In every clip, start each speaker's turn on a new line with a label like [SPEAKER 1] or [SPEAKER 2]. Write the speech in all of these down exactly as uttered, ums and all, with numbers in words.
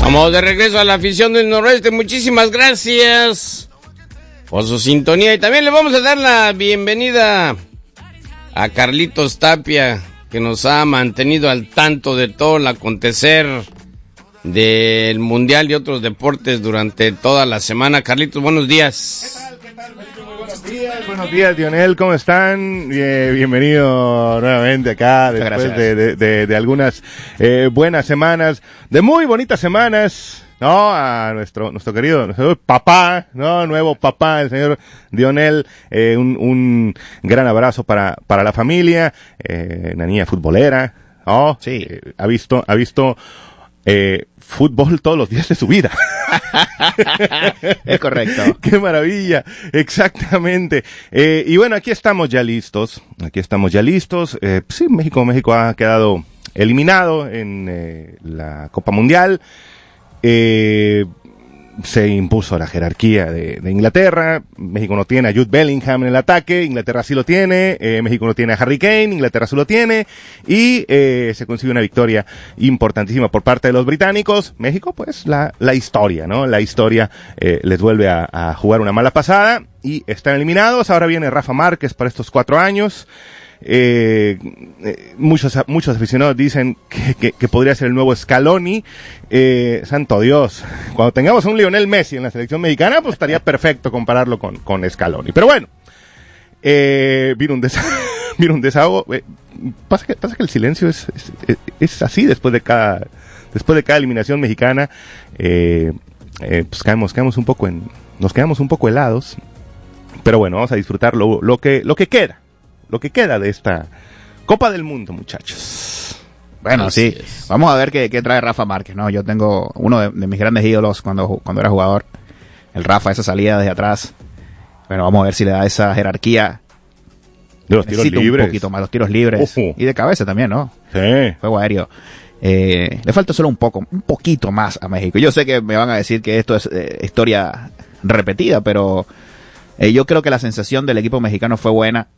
[SPEAKER 1] Vamos de regreso a la afición del Noroeste. Muchísimas gracias por su sintonía. Y también le vamos a dar la bienvenida a Carlitos Tapia, que nos ha mantenido al tanto de todo el acontecer del Mundial y otros deportes durante toda la semana. Carlitos, buenos días.
[SPEAKER 2] ¿Qué tal? ¿Qué tal? Muy buenos días. Buenos días, Dionel, ¿cómo están? Bien, bienvenido nuevamente acá después de, de, de, de algunas eh, buenas semanas, de muy bonitas semanas, ¿no? A nuestro nuestro querido nuestro papá, ¿no? Nuevo papá, el señor Dionel. Eh, un, un gran abrazo para para la familia, eh, una niña futbolera, ¿no?
[SPEAKER 3] Sí.
[SPEAKER 2] Eh, ha visto, ha visto eh, fútbol todos los días de su vida.
[SPEAKER 3] Es correcto.
[SPEAKER 2] Qué maravilla, exactamente. Eh, y bueno, aquí estamos ya listos, aquí estamos ya listos. Eh, sí, México, México ha quedado eliminado en eh, la Copa Mundial. Eh, se impuso la jerarquía de, de Inglaterra. México no tiene a Jude Bellingham en el ataque, Inglaterra sí lo tiene. eh, México no tiene a Harry Kane, Inglaterra sí lo tiene. Y eh, se consigue una victoria importantísima por parte de los británicos. México, pues, la, la historia, ¿no? La historia eh, les vuelve a, a jugar una mala pasada y están eliminados. Ahora viene Rafa Márquez para estos cuatro años. Eh, eh, muchos muchos aficionados dicen que, que, que podría ser el nuevo Scaloni. Eh, santo Dios, cuando tengamos a un Lionel Messi en la selección mexicana, pues estaría perfecto compararlo con, con Scaloni. Pero bueno, eh, vino un desahogo, vino un desahogo. Eh, pasa que pasa que el silencio es, es, es así después de cada después de cada eliminación mexicana. Eh, eh, pues caemos caemos un poco en nos quedamos un poco helados. Pero bueno, vamos a disfrutar lo, lo que lo que queda. Lo que queda de esta Copa del Mundo, muchachos.
[SPEAKER 3] Bueno,
[SPEAKER 1] Así
[SPEAKER 3] sí.
[SPEAKER 1] es.
[SPEAKER 3] Vamos a ver qué, qué trae Rafa Márquez, ¿no? Yo tengo uno de, de mis grandes ídolos cuando, cuando era jugador. El Rafa, esa salida desde atrás. Bueno, vamos a ver si le da esa jerarquía.
[SPEAKER 2] De los tiros
[SPEAKER 3] Necesita
[SPEAKER 2] libres.
[SPEAKER 3] un poquito más, los tiros libres.
[SPEAKER 2] Ojo.
[SPEAKER 3] Y de cabeza también, ¿no?
[SPEAKER 2] Sí.
[SPEAKER 3] Juego aéreo. Eh, le falta solo un poco, un poquito más a México. Yo sé que me van a decir que esto es eh, historia repetida, pero eh, yo creo que la sensación del equipo mexicano fue buena.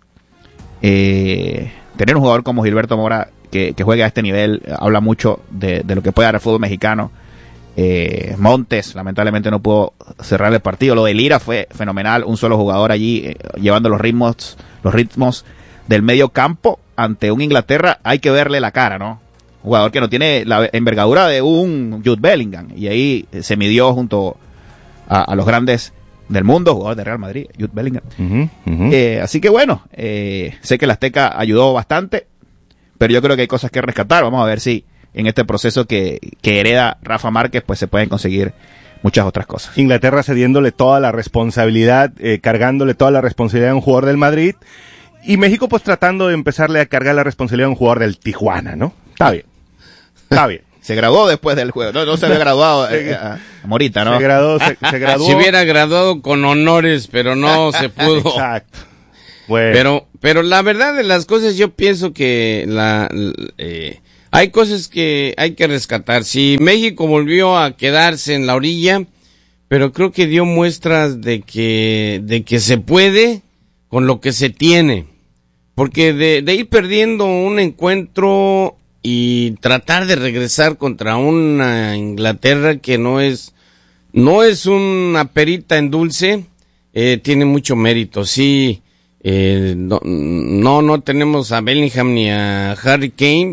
[SPEAKER 3] Eh, tener un jugador como Gilberto Mora que, que juegue a este nivel eh, habla mucho de, de lo que puede dar el fútbol mexicano. eh, Montes lamentablemente no pudo cerrar el partido. Lo de Lira fue fenomenal, un solo jugador allí eh, llevando los ritmos los ritmos del medio campo ante un Inglaterra. Hay que verle la cara, ¿no? Un jugador que no tiene la envergadura de un Jude Bellingham, y ahí eh, se midió junto a, a los grandes del mundo, jugador de Real Madrid, Jude Bellingham.
[SPEAKER 2] Uh-huh, uh-huh.
[SPEAKER 3] Eh, así que bueno, eh, sé que el Azteca ayudó bastante, pero yo creo que hay cosas que rescatar. Vamos a ver si en este proceso que, que hereda Rafa Márquez, pues se pueden conseguir muchas otras cosas.
[SPEAKER 2] Inglaterra cediéndole toda la responsabilidad, eh, cargándole toda la responsabilidad a un jugador del Madrid. Y México, pues, tratando de empezarle a cargar la responsabilidad a un jugador del Tijuana, ¿no? Está bien. Está bien.
[SPEAKER 3] Se graduó después del juego. No, no se había graduado eh, a, a Morita, ¿no?
[SPEAKER 2] Se graduó, se, se graduó.
[SPEAKER 1] Se hubiera graduado con honores, pero no se pudo.
[SPEAKER 2] Exacto. Bueno.
[SPEAKER 1] Pero, pero la verdad de las cosas, yo pienso que la, eh, hay cosas que hay que rescatar. Si México volvió a quedarse en la orilla, pero creo que dio muestras de que, de que se puede con lo que se tiene. Porque de, de ir perdiendo un encuentro y tratar de regresar contra una Inglaterra que no es, no es una perita en dulce, eh, tiene mucho mérito. Sí, eh, no, no, no tenemos a Bellingham ni a Harry Kane,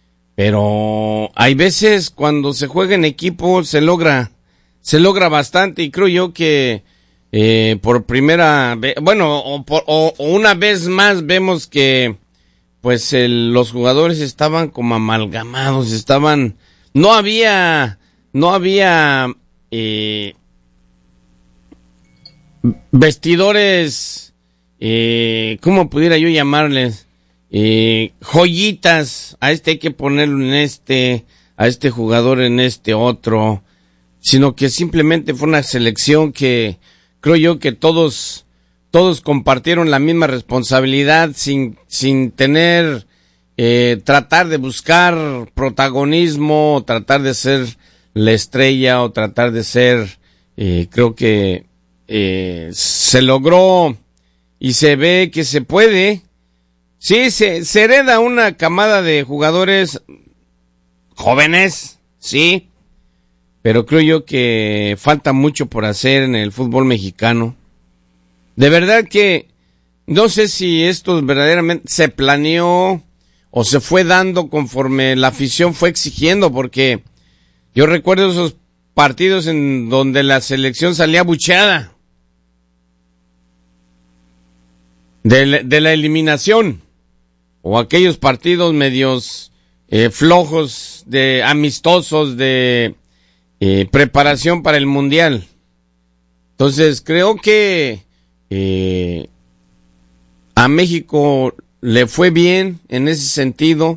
[SPEAKER 1] pero hay veces cuando se juega en equipo se logra, se logra bastante, y creo yo que eh, por primera vez, bueno, o, por, o, o una vez más vemos que pues el, los jugadores estaban como amalgamados, estaban, no había, no había eh, vestidores, eh, ¿cómo pudiera yo llamarles? Eh, joyitas, a este hay que ponerlo en este, a este jugador en este otro, sino que simplemente fue una selección que creo yo que todos todos compartieron la misma responsabilidad sin sin tener eh, tratar de buscar protagonismo, tratar de ser la estrella o tratar de ser eh, creo que eh, se logró y se ve que se puede. Sí, se, se hereda una camada de jugadores jóvenes, sí, pero creo yo que falta mucho por hacer en el fútbol mexicano. De verdad que no sé si esto verdaderamente se planeó o se fue dando conforme la afición fue exigiendo, porque yo recuerdo esos partidos en donde la selección salía abucheada de la, de la eliminación, o aquellos partidos medios eh, flojos, de amistosos, de eh, preparación para el Mundial. Entonces creo que eh, a México le fue bien en ese sentido,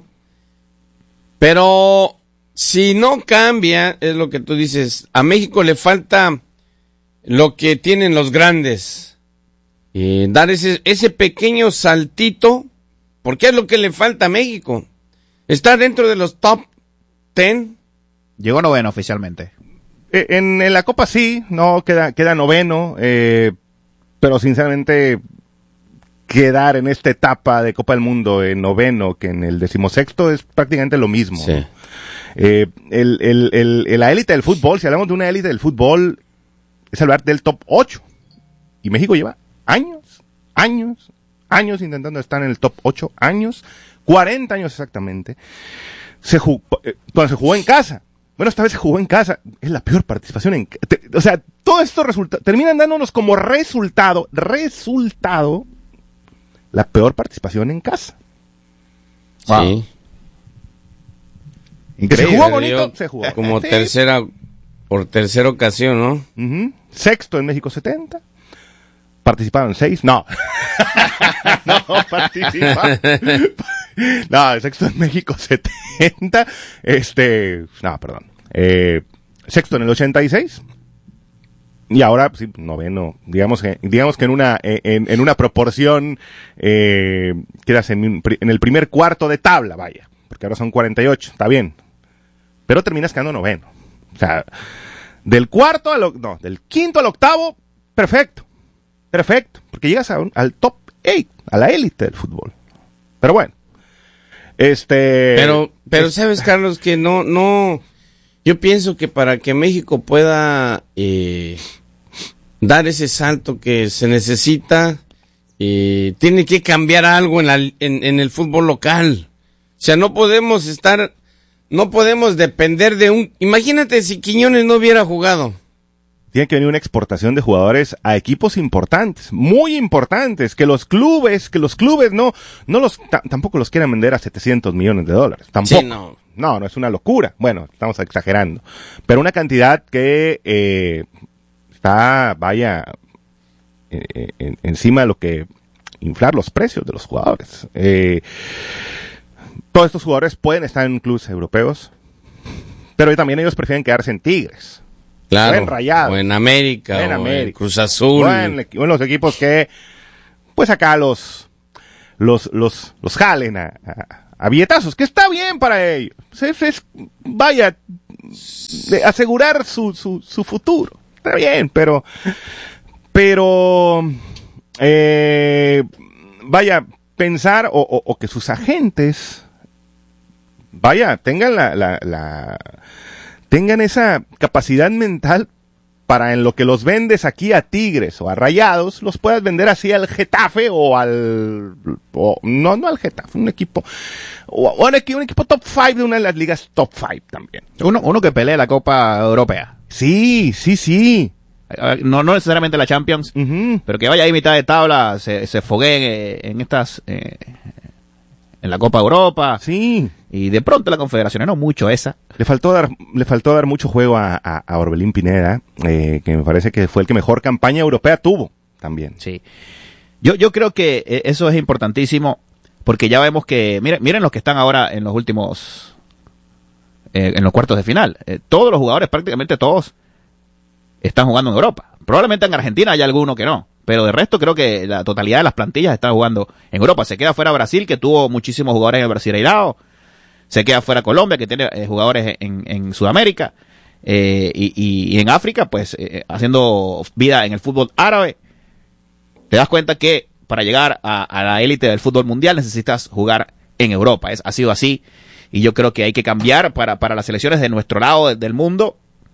[SPEAKER 1] pero si no cambia, es lo que tú dices, a México le falta lo que tienen los grandes, eh, dar ese, ese pequeño saltito, porque es lo que le falta a México. Está dentro de los top ten.
[SPEAKER 3] Llegó noveno oficialmente.
[SPEAKER 2] Eh, en, en la Copa sí, no, queda, queda noveno, eh, pero sinceramente quedar en esta etapa de Copa del Mundo en noveno que en el decimosexto es prácticamente lo mismo.
[SPEAKER 1] Sí.
[SPEAKER 2] ¿No? Eh, el, el, el, el, la élite del fútbol, si hablamos de una élite del fútbol, es hablar del top ocho. Y México lleva años, años, años intentando estar en el top ocho, años, cuarenta años exactamente. Se jugó, eh, cuando se jugó en casa. Bueno, esta vez se jugó en casa. Es la peor participación en te, o sea, todo esto resulta, terminan dándonos como resultado, resultado, la peor participación en casa.
[SPEAKER 1] Wow. Sí.
[SPEAKER 2] Que se jugó bonito, se jugó.
[SPEAKER 1] Como
[SPEAKER 2] sí.
[SPEAKER 1] tercera, por tercera ocasión, ¿no?
[SPEAKER 2] Uh-huh. Sexto en México setenta. ¿Participaron seis? No. no, participaron. No, sexto en México setenta. Este, no, perdón. Eh, sexto en el ochenta y seis. Y ahora, sí, noveno. Digamos que, digamos que en una, en, en una proporción, eh, quedas en, en el primer cuarto de tabla, vaya. Porque ahora son cuarenta y ocho, está bien. Pero terminas quedando noveno. O sea, del cuarto al, no, del quinto al octavo, perfecto. Perfecto. Porque llegas a un, al top ocho, a la élite del fútbol. Pero bueno. Este.
[SPEAKER 1] Pero, pero sabes, Carlos, que no, no, yo pienso que para que México pueda, eh, dar ese salto que se necesita, eh, tiene que cambiar algo en la, en, en el fútbol local. O sea, no podemos estar, no podemos depender de un... Imagínate si Quiñones no hubiera jugado.
[SPEAKER 2] Tiene que venir una exportación de jugadores a equipos importantes, muy importantes, que los clubes, que los clubes no, no los, t- tampoco los quieran vender a setecientos millones de dólares. Tampoco.
[SPEAKER 1] Sí, no.
[SPEAKER 2] No, no es una locura. Bueno, estamos exagerando. Pero una cantidad que, eh, está, vaya, eh, en, encima de lo que inflar los precios de los jugadores. Eh, Todos estos jugadores pueden estar en clubes europeos, pero también ellos prefieren quedarse en Tigres.
[SPEAKER 1] Claro.
[SPEAKER 2] O en Rayados.
[SPEAKER 1] O en América.
[SPEAKER 2] O en
[SPEAKER 1] o
[SPEAKER 2] América.
[SPEAKER 1] en Cruz Azul.
[SPEAKER 2] O en, o en los equipos que, pues acá los, los, los, los jalen a, a, a billetazos, que está bien para ellos. Es, es, vaya, de asegurar su, su, su futuro. Está bien, pero, pero, eh, vaya, pensar o, o, o que sus agentes, vaya, tengan la, la, la, tengan esa capacidad mental para en lo que los vendes aquí a Tigres o a Rayados, los puedas vender así al Getafe o al, o, no, no al Getafe, un equipo, o, o un, equipo, un equipo top cinco de una de las ligas top cinco también.
[SPEAKER 3] Uno, uno que pelee la Copa Europea.
[SPEAKER 2] Sí, sí, sí.
[SPEAKER 3] No, no necesariamente la Champions,
[SPEAKER 2] Uh-huh.
[SPEAKER 3] pero que vaya ahí mitad de tabla, se, se fogueen eh, en estas, eh, en la Copa Europa.
[SPEAKER 2] Sí.
[SPEAKER 3] Y de pronto la Confederación, no mucho esa.
[SPEAKER 2] Le faltó dar, le faltó dar mucho juego a, a, a Orbelín Pineda, eh, que me parece que fue el que mejor campaña europea tuvo también.
[SPEAKER 3] Sí. Yo, yo creo que eh, eso es importantísimo, porque ya vemos que, miren, miren los que están ahora en los últimos, eh, en los cuartos de final. Eh, todos los jugadores, prácticamente todos, están jugando en Europa. Probablemente en Argentina hay alguno que no, pero de resto creo que la totalidad de las plantillas están jugando en Europa. Se queda fuera Brasil, que tuvo muchísimos jugadores en el Brasileirao. Se queda fuera Colombia, que tiene eh, jugadores en, en Sudamérica. Eh, y, y, y en África, pues, eh, haciendo vida en el fútbol árabe. Te das cuenta que para llegar a, a la élite del fútbol mundial necesitas jugar en Europa. Es, ha sido así. Y yo creo que hay que cambiar para, para las selecciones de nuestro lado del mundo.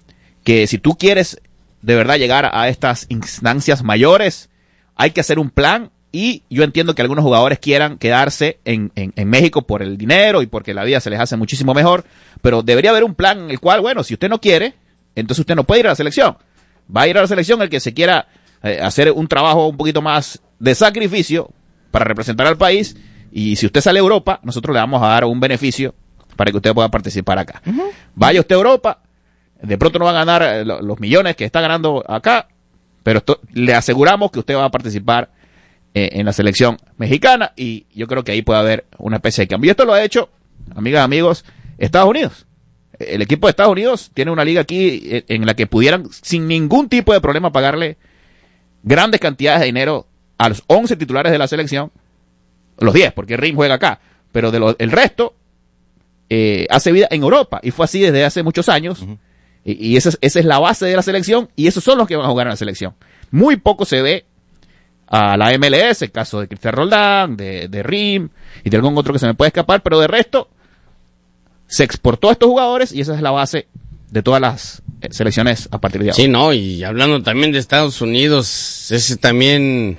[SPEAKER 3] que si tú quieres de verdad llegar a estas instancias mayores, hay que hacer un plan. Y yo entiendo que algunos jugadores quieran quedarse en, en, en México por el dinero y porque la vida se les hace muchísimo mejor, pero debería haber un plan en el cual, bueno, si usted no quiere, entonces usted no puede ir a la selección. Va a ir a la selección el que se quiera eh, hacer un trabajo un poquito más de sacrificio para representar al país, y si usted sale a Europa, nosotros le vamos a dar un beneficio para que usted pueda participar acá. Uh-huh. Vaya usted a Europa, de pronto no va a ganar los millones que está ganando acá, pero esto, le aseguramos que usted va a participar en la selección mexicana, y yo creo que ahí puede haber una especie de cambio. Y esto lo ha hecho, amigas y amigos, Estados Unidos. El equipo de Estados Unidos tiene una liga aquí en la que pudieran sin ningún tipo de problema pagarle grandes cantidades de dinero a los once titulares de la selección, los diez, porque Rim juega acá, pero de lo, el resto eh, hace vida en Europa, y fue así desde hace muchos años. Uh-huh. y, y esa, es, esa es la base de la selección, y esos son los que van a jugar en la selección. Muy poco se ve a la M L S, el caso de Cristian Roldán, de, de Rim y de algún otro que se me puede escapar, pero de resto se exportó a estos jugadores, y esa es la base de todas las selecciones a partir de ahora.
[SPEAKER 1] Sí, no, y hablando también de Estados Unidos, ese también,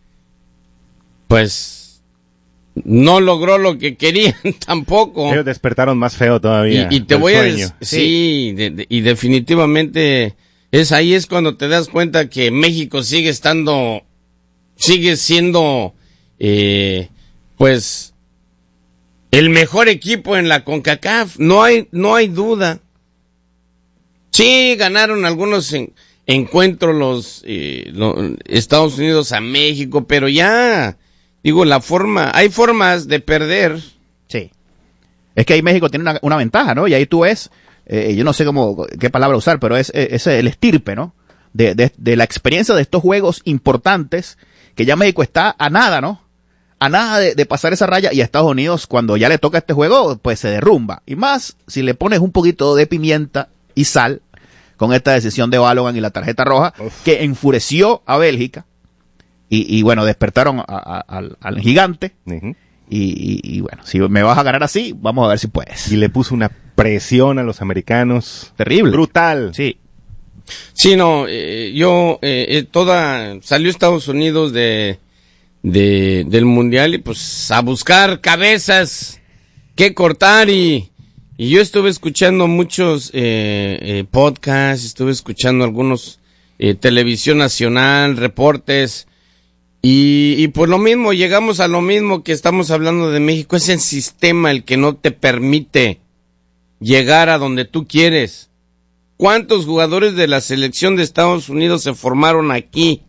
[SPEAKER 1] pues, no logró lo que querían tampoco.
[SPEAKER 2] Ellos despertaron más feo todavía.
[SPEAKER 1] Y, y te voy
[SPEAKER 2] sueño.
[SPEAKER 1] a decir, sí, de, de, y definitivamente es ahí es cuando te das cuenta que México sigue estando, sigue siendo, eh, pues, el mejor equipo en la CONCACAF. No hay, no hay duda. Sí, ganaron algunos en, encuentros los, eh, los Estados Unidos a México, pero ya, digo, la forma, hay formas de perder.
[SPEAKER 3] Sí. Es que ahí México tiene una, una ventaja, ¿no? Y ahí tú ves, eh, yo no sé cómo, qué palabra usar, pero es, es el estirpe, ¿no? De, de, de la experiencia de estos juegos importantes, que ya México está a nada, ¿no? A nada de, de pasar esa raya, y a Estados Unidos, cuando ya le toca este juego, pues se derrumba. Y más, si le pones un poquito de pimienta y sal, con esta decisión de Balogan y la tarjeta roja, Uf. que enfureció a Bélgica, y, y bueno, despertaron a, a, al, al gigante, uh-huh. y, y, y bueno, si me vas a ganar así, vamos a ver si puedes.
[SPEAKER 2] Y le puso una presión a los americanos.
[SPEAKER 3] Terrible.
[SPEAKER 2] Brutal.
[SPEAKER 3] Sí.
[SPEAKER 1] Sí, no, eh, yo, eh, toda, salió Estados Unidos de, de, del Mundial, y pues a buscar cabezas que cortar, y, y yo estuve escuchando muchos eh, eh, podcasts, estuve escuchando algunos eh, televisión nacional, reportes, y, y pues lo mismo, llegamos a lo mismo que estamos hablando de México. Es el sistema el que no te permite llegar a donde tú quieres. ¿Cuántos jugadores de la selección de Estados Unidos se formaron aquí?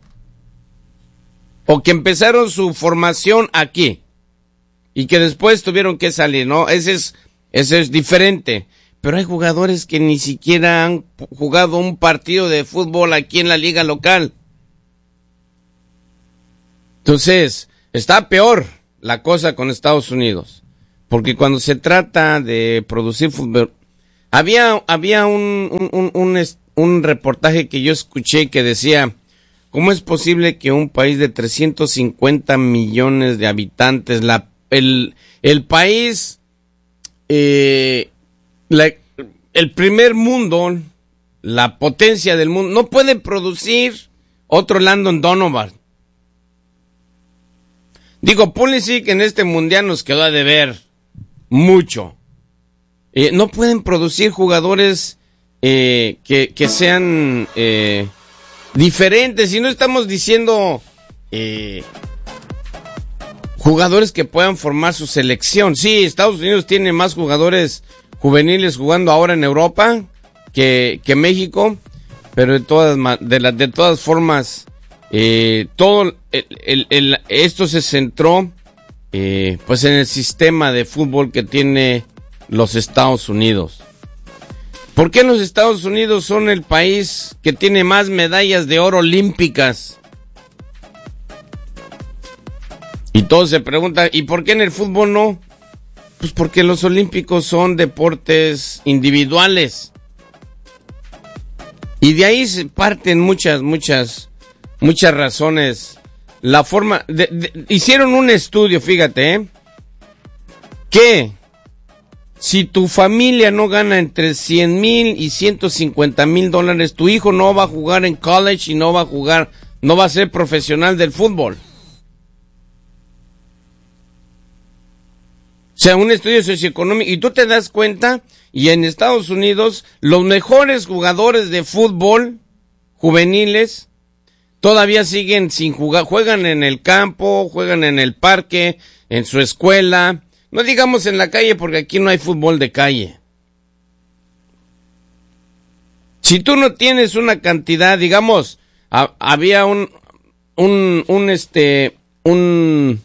[SPEAKER 1] O que empezaron su formación aquí y que después tuvieron que salir, ¿no? Ese es, ese es diferente. Pero hay jugadores que ni siquiera han jugado un partido de fútbol aquí en la liga local. Entonces, está peor la cosa con Estados Unidos. Porque cuando se trata de producir fútbol, Había, había un, un, un, un, un reportaje que yo escuché que decía, ¿cómo es posible que un país de trescientos cincuenta millones de habitantes, la, el, el país, eh, la, el primer mundo, la potencia del mundo, no puede producir otro Landon Donovan? Digo, Pulisic en este mundial nos quedó a deber mucho. Eh, no pueden producir jugadores eh, que, que sean eh, diferentes, y no estamos diciendo eh, jugadores que puedan formar su selección. Sí, Estados Unidos tiene más jugadores juveniles jugando ahora en Europa que, que México, pero de todas de, la, de todas formas eh, todo el, el, el, esto se centró eh, pues en el sistema de fútbol que tiene los Estados Unidos. ¿Por qué los Estados Unidos son el país que tiene más medallas de oro olímpicas? Y todos se preguntan, ¿y por qué en el fútbol no? Pues porque los olímpicos son deportes individuales. Y de ahí se parten muchas, muchas, muchas razones. La forma, de, de, hicieron un estudio, fíjate, ¿eh? que Si tu familia no gana entre cien mil y ciento cincuenta mil dólares, tu hijo no va a jugar en college y no va a jugar, no va a ser profesional del fútbol. O sea, un estudio socioeconómico, y tú te das cuenta, y en Estados Unidos, los mejores jugadores de fútbol juveniles todavía siguen sin jugar, juegan en el campo, juegan en el parque, en su escuela, no digamos en la calle porque aquí no hay fútbol de calle. Si tú no tienes una cantidad, digamos, a, había un, un, un, este, un,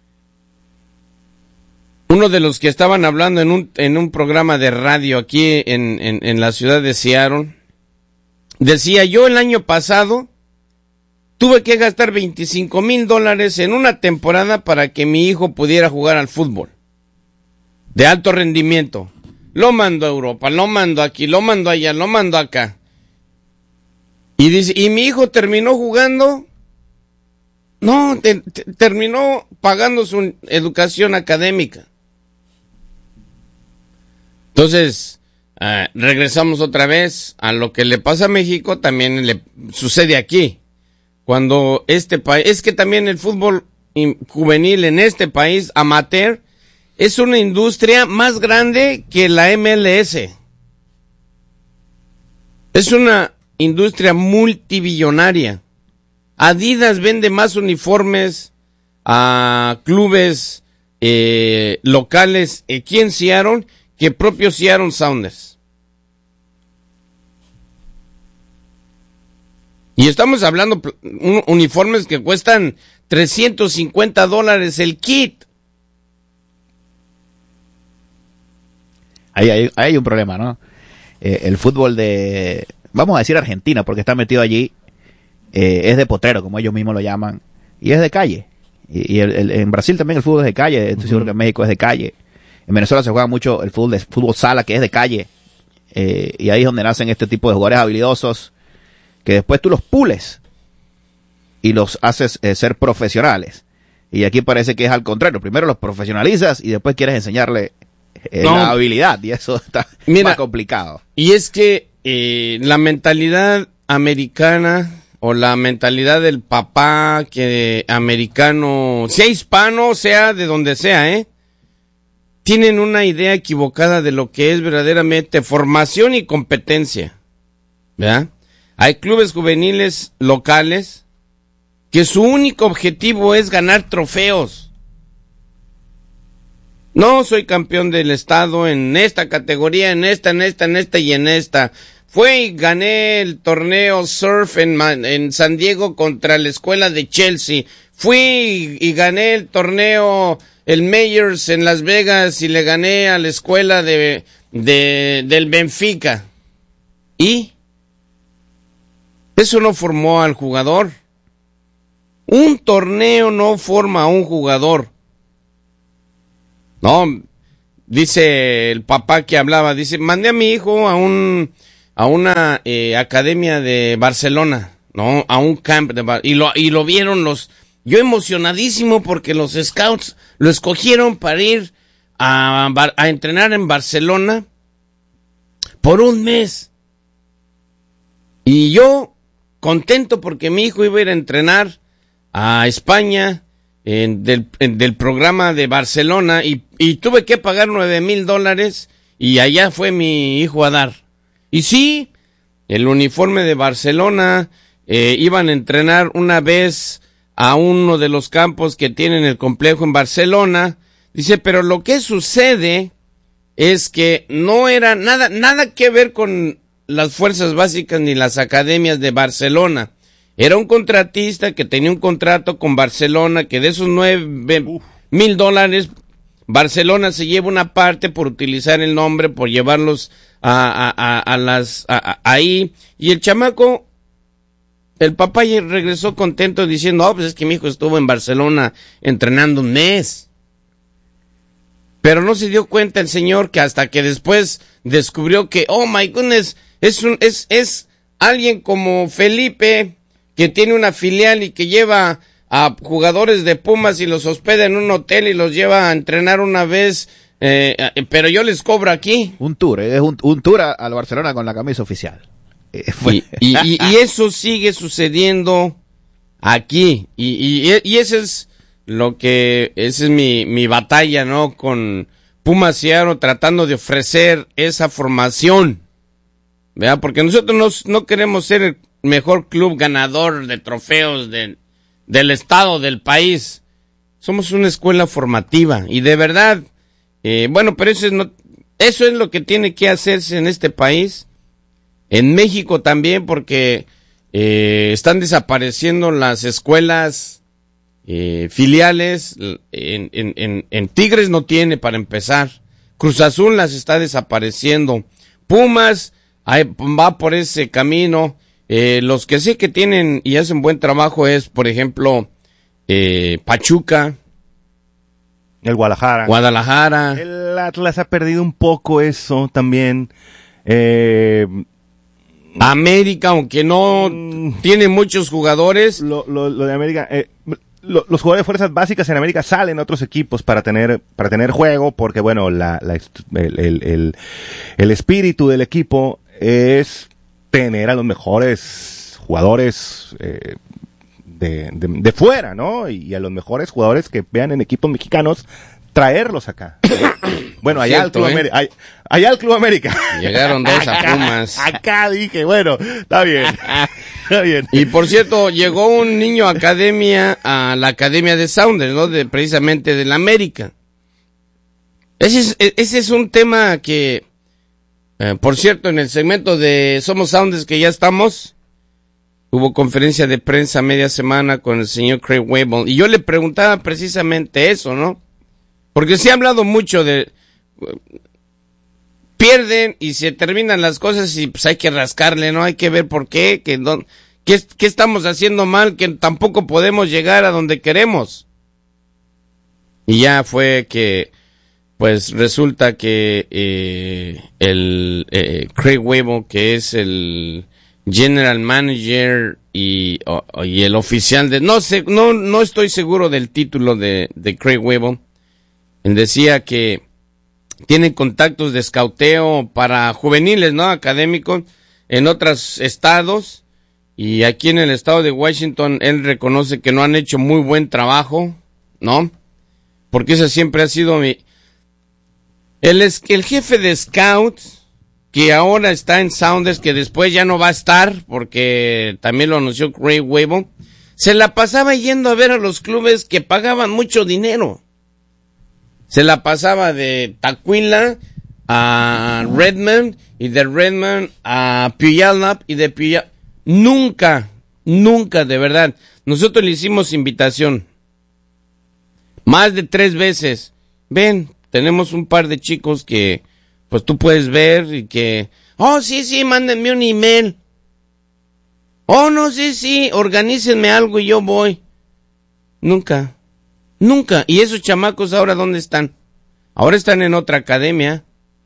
[SPEAKER 1] uno de los que estaban hablando en un, en un programa de radio aquí en, en, en la ciudad de Seattle, decía, yo el año pasado tuve que gastar veinticinco mil dólares en una temporada para que mi hijo pudiera jugar al fútbol de alto rendimiento. Lo mando a Europa, lo mando aquí, lo mando allá, lo mando acá. Y dice, ¿y mi hijo terminó jugando? No, te, te, terminó pagando su educación académica. Entonces, uh, regresamos otra vez a lo que le pasa a México, también le sucede aquí. Cuando este país, es que también el fútbol juvenil en este país, amateur, es una industria más grande que la M L S. Es una industria multibillonaria. Adidas vende más uniformes a clubes eh, locales aquí en Seattle que propios Seattle Sounders. Y estamos hablando un, uniformes que cuestan trescientos cincuenta dólares el kit.
[SPEAKER 3] Ahí hay, hay un problema, ¿no? Eh, el fútbol de, vamos a decir Argentina, porque está metido allí, eh, es de potrero, como ellos mismos lo llaman, y es de calle. Y, y el, el, en Brasil también el fútbol es de calle, estoy uh-huh. seguro que en México es de calle. En Venezuela se juega mucho el fútbol de fútbol sala, que es de calle. Eh, y ahí es donde nacen este tipo de jugadores habilidosos, que después tú los pules y los haces eh, ser profesionales. Y aquí parece que es al contrario. Primero los profesionalizas y después quieres enseñarle eh, no. la habilidad. Y eso está Mira, más complicado.
[SPEAKER 1] Y es que eh, la mentalidad americana o la mentalidad del papá que americano, sea hispano, sea de donde sea, ¿eh? tienen una idea equivocada de lo que es verdaderamente formación y competencia. ¿Verdad? Hay clubes juveniles locales que su único objetivo es ganar trofeos. No, soy campeón del estado en esta categoría, en esta, en esta, en esta y en esta. Fue y gané el torneo surf en, en San Diego contra la escuela de Chelsea. Fui y, y gané el torneo, el Mayors en Las Vegas y le gané a la escuela de, de del Benfica. ¿Y? Eso no formó al jugador. Un torneo no forma a un jugador. No, dice el papá que hablaba, dice, mandé a mi hijo a un a una eh, academia de Barcelona, no, a un camp de Bar- y lo y lo vieron los, yo emocionadísimo porque los scouts lo escogieron para ir a, a entrenar en Barcelona por un mes. Y yo contento porque mi hijo iba a ir a entrenar a España en, del, en, del programa de Barcelona y, y tuve que pagar nueve mil dólares y allá fue mi hijo a dar. Y sí, el uniforme de Barcelona, eh, iban a entrenar una vez a uno de los campos que tienen el complejo en Barcelona. Dice, pero lo que sucede es que no era nada, nada que ver con las fuerzas básicas ni las academias de Barcelona. Era un contratista que tenía un contrato con Barcelona, que de esos nueve mil dólares, Barcelona se lleva una parte por utilizar el nombre, por llevarlos a, a, a, a las, a, a, ahí. Y el chamaco, el papá regresó contento diciendo, oh, pues es que mi hijo estuvo en Barcelona entrenando un mes. Pero no se dio cuenta el señor que hasta que después descubrió que, oh my goodness, es un, es, es alguien como Felipe, que tiene una filial y que lleva a jugadores de Pumas y los hospeda en un hotel y los lleva a entrenar una vez eh, pero yo les cobro aquí.
[SPEAKER 3] Un tour, es un, un tour a- al Barcelona con la camisa oficial. Eh, fue-
[SPEAKER 1] Y, y, y, y eso sigue sucediendo aquí. Y, y, y ese es lo que, esa es mi, mi batalla, ¿no? Con Pumas Seattle tratando de ofrecer esa formación. ¿Verdad? Porque nosotros no, no queremos ser el mejor club ganador de trofeos de, del estado, del país. Somos una escuela formativa. Y de verdad, eh, bueno, pero eso es, no, eso es lo que tiene que hacerse en este país. En México también, porque eh, están desapareciendo las escuelas eh, filiales. En, en, en, en Tigres no tiene, para empezar. Cruz Azul las está desapareciendo. Pumas ahí va por ese camino. Eh, los que sé que tienen y hacen buen trabajo es, por ejemplo, eh, Pachuca,
[SPEAKER 2] El Guadalajara.
[SPEAKER 1] Guadalajara.
[SPEAKER 2] El Atlas ha perdido un poco eso también. Eh,
[SPEAKER 1] América, aunque no
[SPEAKER 2] Mm.
[SPEAKER 1] tiene muchos jugadores.
[SPEAKER 2] lo, lo, lo de América, eh, lo- los jugadores de fuerzas básicas en América salen a otros equipos para tener, para tener juego, porque bueno, la, la est- el, el, el, el espíritu del equipo es tener a los mejores jugadores eh, de, de, de fuera, ¿no? Y a los mejores jugadores que vean en equipos mexicanos, traerlos acá. Bueno, allá al
[SPEAKER 1] Cierto,
[SPEAKER 2] Club
[SPEAKER 1] ¿eh?
[SPEAKER 2] América. Allá, allá al Club América.
[SPEAKER 1] Llegaron dos a
[SPEAKER 2] Acá-
[SPEAKER 1] Pumas.
[SPEAKER 2] Acá dije, bueno, está bien. Está bien.
[SPEAKER 1] Y por cierto, llegó un niño a academia, a la academia de Sounders, ¿no? De, precisamente de la América. Ese es, ese es un tema que, eh, por cierto, en el segmento de Somos Sounders que ya estamos, hubo conferencia de prensa media semana con el señor Craig Wable. Y yo le preguntaba precisamente eso, ¿no? Porque se ha hablado mucho de... Pierden y se terminan las cosas y pues hay que rascarle, ¿no? Hay que ver por qué, que don, qué, qué estamos haciendo mal, que tampoco podemos llegar a donde queremos. Y ya fue que, pues resulta que eh, el eh, Craig Wable, que es el general manager y, o, y el oficial de... No sé, no, no estoy seguro del título de, de Craig Wable. Él decía que tienen contactos de escauteo para juveniles, ¿no? Académicos en otros estados. Y aquí en el estado de Washington, él reconoce que no han hecho muy buen trabajo, ¿no? Porque ese siempre ha sido mi... Él es el jefe de scouts, que ahora está en Sounders, que después ya no va a estar, porque también lo anunció Craig Wable. Se la pasaba yendo a ver a los clubes que pagaban mucho dinero. Se la pasaba de Tacuila a Redmond y de Redmond a Puyallup y de Puyallup. Nunca, nunca, de verdad. Nosotros le hicimos invitación. Más de tres veces. Ven, tenemos un par de chicos que, pues tú puedes ver y que, oh, sí, sí, mándenme un email. Oh, no, sí, sí, organícenme algo y yo voy. Nunca. Nunca. ¿Y esos chamacos ahora dónde están? Ahora están en otra academia.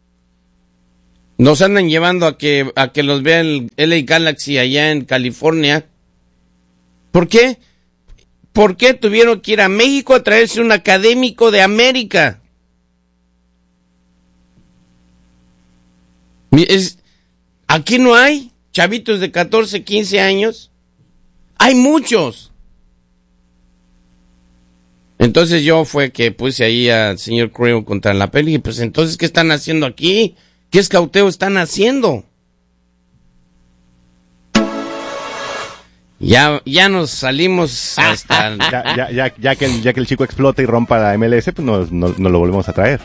[SPEAKER 1] Nos andan llevando a que a que los vea el L A Galaxy allá en California. ¿Por qué? ¿Por qué tuvieron que ir a México a traerse un académico de América? Es, aquí no hay chavitos de catorce, quince años. Hay muchos. Entonces yo fue que puse ahí al señor Creo contra la peli y pues entonces, ¿qué están haciendo aquí? ¿Qué escauteo están haciendo? Ya, ya nos salimos hasta...
[SPEAKER 2] Ya, ya, ya, ya, que el, ya que el chico explota y rompa la M L S, pues no, no, no lo volvemos a traer.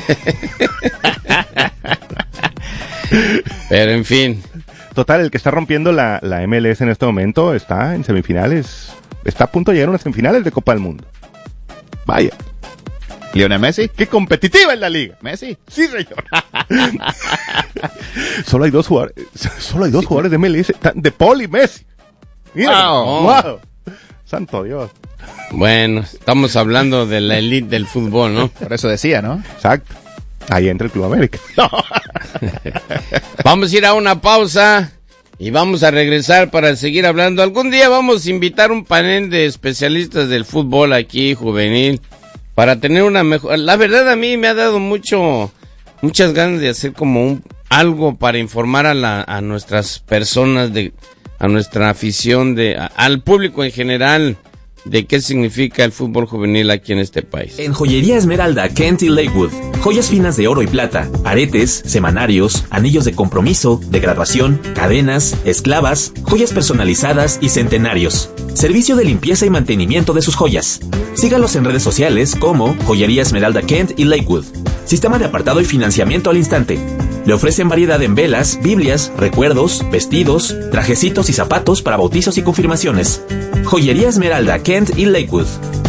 [SPEAKER 1] Pero en fin.
[SPEAKER 2] Total, el que está rompiendo la, la M L S en este momento está en semifinales. Está a punto de llegar a unas semifinales de Copa del Mundo. Vaya.
[SPEAKER 3] ¿Lionel Messi?
[SPEAKER 2] ¡Qué competitiva es la liga!
[SPEAKER 3] ¿Messi?
[SPEAKER 2] Sí, señor. Solo hay dos jugadores, solo hay dos jugadores de M L S, de Paul y Messi. Mira,
[SPEAKER 3] Wow.
[SPEAKER 2] wow. Santo Dios.
[SPEAKER 1] Bueno, estamos hablando de la elite del fútbol, ¿no?
[SPEAKER 3] Por eso decía, ¿no?
[SPEAKER 2] Exacto. Ahí entra el Club América. No.
[SPEAKER 1] Vamos a ir a una pausa y vamos a regresar para seguir hablando. Algún día vamos a invitar un panel de especialistas del fútbol aquí, juvenil, para tener una mejor... La verdad a mí me ha dado mucho, muchas ganas de hacer como un algo para informar a la, a nuestras personas, de, a nuestra afición, de, a, al público en general, de qué significa el fútbol juvenil aquí en este país.
[SPEAKER 4] En Joyería Esmeralda, Kent y Lakewood, joyas finas de oro y plata, aretes, semanarios, anillos de compromiso, de graduación, cadenas, esclavas, joyas personalizadas y centenarios. Servicio de limpieza y mantenimiento de sus joyas. Sígalos en redes sociales como Joyería Esmeralda Kent y Lakewood. Sistema de apartado y financiamiento al instante. Le ofrecen variedad en velas, biblias, recuerdos, vestidos, trajecitos y zapatos para bautizos y confirmaciones. Joyería Esmeralda, Kent y Lakewood.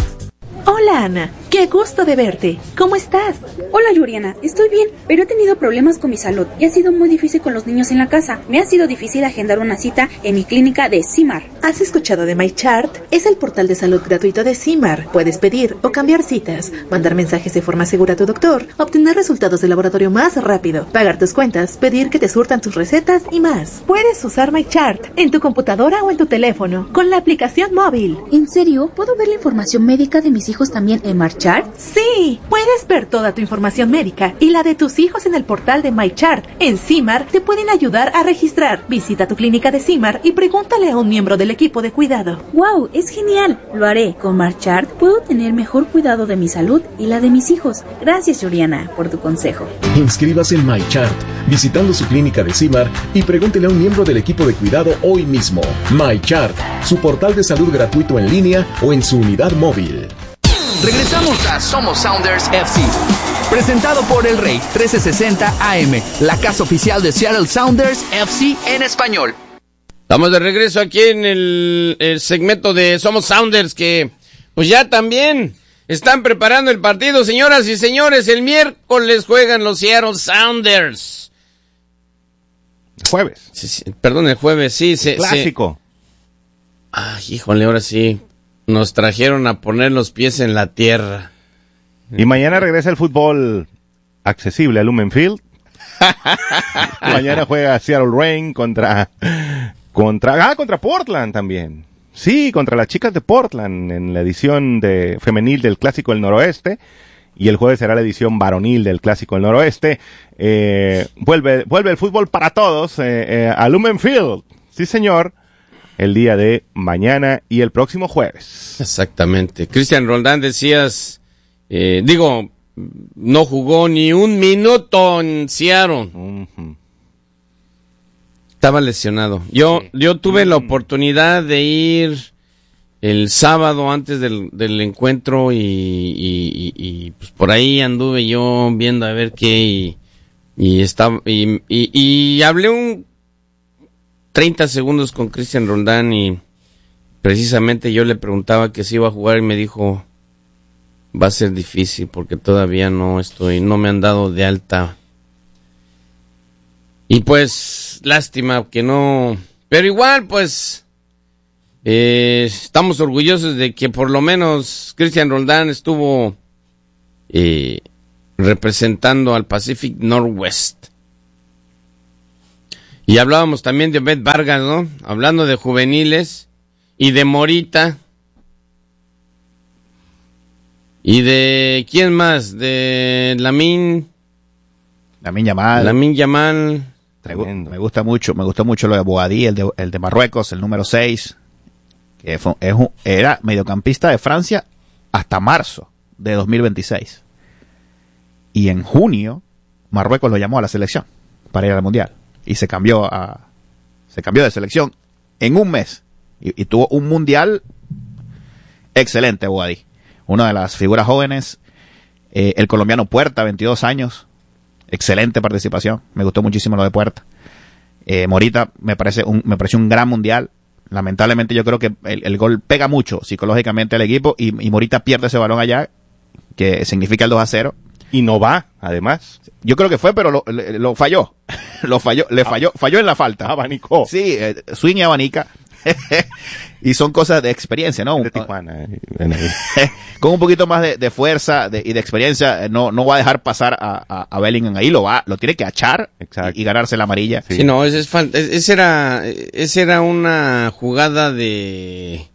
[SPEAKER 5] Hola Ana, qué gusto de verte. ¿Cómo estás?
[SPEAKER 6] Hola Yuriana, estoy bien, pero he tenido problemas con mi salud y ha sido muy difícil con los niños en la casa. Me ha sido difícil agendar una cita en mi clínica de CIMAR.
[SPEAKER 5] ¿Has escuchado de MyChart? Es el portal de salud gratuito de CIMAR. Puedes pedir o cambiar citas, mandar mensajes de forma segura a tu doctor, obtener resultados de laboratorio más rápido, pagar tus cuentas, pedir que te surtan tus recetas y más. Puedes usar MyChart en tu computadora o en tu teléfono con la aplicación móvil.
[SPEAKER 6] ¿En serio? ¿Puedo ver la información médica de mis hijos también en MyChart?
[SPEAKER 5] Sí, puedes ver toda tu información médica y la de tus hijos en el portal de MyChart. En CIMAR te pueden ayudar a registrar. Visita tu clínica de CIMAR y pregúntale a un miembro del equipo de cuidado.
[SPEAKER 6] ¡Wow! Es genial. Lo haré. Con MyChart puedo tener mejor cuidado de mi salud y la de mis hijos. Gracias, Yuriana, por tu consejo.
[SPEAKER 7] Inscríbase en MyChart visitando su clínica de CIMAR y pregúntele a un miembro del equipo de cuidado hoy mismo. MyChart, su portal de salud gratuito en línea o en su unidad móvil.
[SPEAKER 8] Regresamos a Somos Sounders F C, presentado por El Rey trece sesenta A M, la casa oficial de Seattle Sounders F C en español.
[SPEAKER 1] Estamos de regreso aquí en el, el segmento de Somos Sounders, que pues ya también están preparando el partido, señoras y señores. El miércoles juegan los Seattle Sounders.
[SPEAKER 2] Jueves.
[SPEAKER 1] Sí, sí, perdón, el jueves, sí. Se,
[SPEAKER 2] Clásico.
[SPEAKER 1] Se... Ay, híjole, ahora sí. Nos trajeron a poner los pies en la tierra.
[SPEAKER 2] Y mañana regresa el fútbol accesible a Lumen Field. Mañana juega Seattle Reign contra, contra, ah, contra Portland también. Sí, contra las chicas de Portland en la edición de femenil del Clásico del Noroeste. Y el jueves será la edición varonil del Clásico del Noroeste. Eh, vuelve, vuelve el fútbol para todos eh, eh, a Lumen Field. Sí, señor. El día de mañana y el próximo jueves.
[SPEAKER 1] Exactamente. Cristian Roldán, decías, eh, digo, no jugó ni un minuto en Seattle. Uh-huh. Estaba lesionado. Yo, sí. yo tuve uh-huh. la oportunidad de ir el sábado antes del, del encuentro y, y, y, y pues por ahí anduve yo viendo a ver qué y, y estaba y, y, y hablé un treinta segundos con Cristian Roldán y precisamente yo le preguntaba que si iba a jugar y me dijo, va a ser difícil porque todavía no estoy, no me han dado de alta. Y pues, lástima que no, pero igual pues, eh, estamos orgullosos de que por lo menos Cristian Roldán estuvo eh, representando al Pacific Northwest. Y hablábamos también de Obed Vargas, ¿no? Hablando de juveniles y de Morita. Y de, ¿quién más? De Lamin.
[SPEAKER 3] Lamin Yamal.
[SPEAKER 1] Lamin Yamal.
[SPEAKER 3] Me, me gusta mucho, me gustó mucho lo de Boadí, el de, el de Marruecos, el número seis. Que fue, es un, era mediocampista de Francia hasta marzo de dos mil veintiséis. Y en junio, Marruecos lo llamó a la selección para ir al Mundial. Y se cambió a se cambió de selección en un mes y, y tuvo un mundial excelente. Boadí, una de las figuras jóvenes. Eh, el colombiano Puerta, veintidós años, excelente participación, me gustó muchísimo lo de Puerta. eh, Morita me parece un me pareció un gran mundial. Lamentablemente yo creo que el, el gol pega mucho psicológicamente al equipo y, y Morita pierde ese balón allá, que significa el dos a cero.
[SPEAKER 2] Y no va, además.
[SPEAKER 3] Yo creo que fue, pero lo, lo, lo falló. Lo falló, le falló, falló en la falta.
[SPEAKER 2] Abanicó.
[SPEAKER 3] Sí, eh, swing y abanica. Y son cosas de experiencia, ¿no?
[SPEAKER 2] De Tijuana. Eh.
[SPEAKER 3] Con un poquito más de, de fuerza de, y de experiencia, no, no va a dejar pasar a, a, a Bellingham ahí, lo va, lo tiene que achar y, y ganarse la amarilla.
[SPEAKER 1] Sí, sí no, ese es, ese era, ese era una jugada de,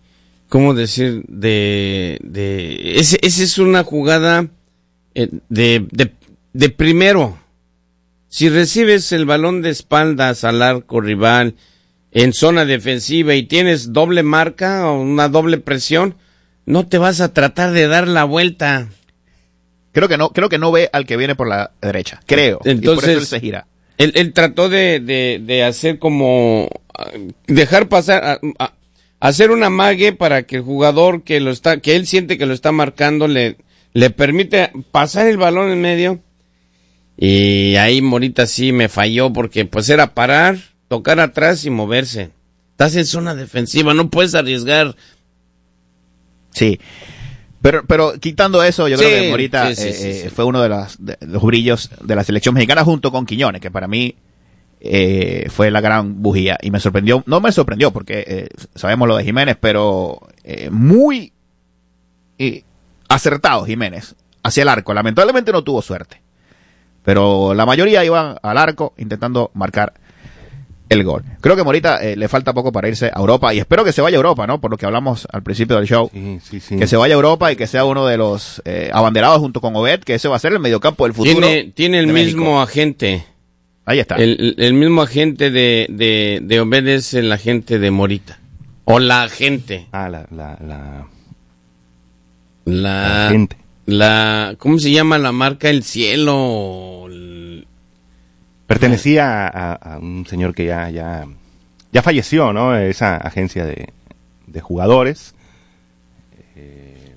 [SPEAKER 1] ¿cómo decir? De, de, ese, ese es una jugada eh, de, de, de primero. Si recibes el balón de espaldas al arco rival en zona defensiva y tienes doble marca o una doble presión, no te vas a tratar de dar la vuelta.
[SPEAKER 3] Creo que no, creo que no ve al que viene por la derecha, creo.
[SPEAKER 1] Entonces,
[SPEAKER 3] y por eso él se gira.
[SPEAKER 1] Él, él trató de, de, de hacer como, dejar pasar, a, a, hacer una mague para que el jugador que lo está, que él siente que lo está marcando, le, le permite pasar el balón en medio. Y ahí Morita sí me falló porque pues era parar, tocar atrás y moverse. Estás en zona defensiva, no puedes arriesgar.
[SPEAKER 3] Sí. Pero, pero quitando eso, yo
[SPEAKER 1] sí,
[SPEAKER 3] creo que Morita
[SPEAKER 1] sí, sí,
[SPEAKER 3] eh,
[SPEAKER 1] sí, sí.
[SPEAKER 3] fue uno de los, de los brillos de la selección mexicana junto con Quiñones, que para mí eh, fue la gran bujía. Y me sorprendió, no me sorprendió porque eh, sabemos lo de Jiménez, pero eh, muy eh, acertado Jiménez hacia el arco. Lamentablemente no tuvo suerte, pero la mayoría iban al arco intentando marcar el gol. Creo que Morita eh, le falta poco para irse a Europa y espero que se vaya a Europa, ¿no? Por lo que hablamos al principio del show.
[SPEAKER 2] Sí, sí, sí.
[SPEAKER 3] Que se vaya a Europa y que sea uno de los eh, abanderados junto con Obed, que ese va a ser el mediocampo del futuro.
[SPEAKER 1] Tiene, tiene el
[SPEAKER 3] de
[SPEAKER 1] mismo
[SPEAKER 3] México.
[SPEAKER 1] agente.
[SPEAKER 3] Ahí está.
[SPEAKER 1] El, el mismo agente de, de, de Obed es el agente de Morita. O la agente.
[SPEAKER 2] Ah, la, la, la,
[SPEAKER 1] La,
[SPEAKER 2] la agente.
[SPEAKER 1] La, ¿cómo se llama la marca? El Cielo. El-
[SPEAKER 2] Pertenecía a, a un señor que ya, ya, ya falleció, ¿no? Esa agencia de, de jugadores. Eh,